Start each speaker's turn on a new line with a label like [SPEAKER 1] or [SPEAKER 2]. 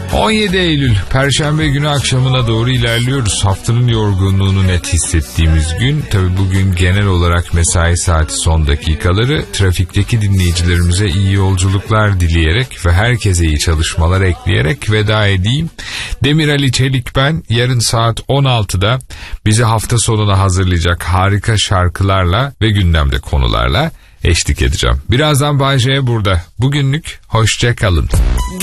[SPEAKER 1] 17 Eylül Perşembe günü akşamına doğru ilerliyoruz. Haftanın yorgunluğunu net hissettiğimiz gün. Tabii bugün genel olarak mesai saati son dakikaları. Trafikteki dinleyicilerimize iyi yolculuklar dileyerek ve herkese iyi çalışmalar ekleyerek veda edeyim. Demir Ali Çelik ben. Yarın saat 16'da bizi hafta sonuna hazırlayacak harika şarkılarla ve gündemde konularla eşlik edeceğim. Birazdan Bay J burada. Bugünlük hoşça kalın.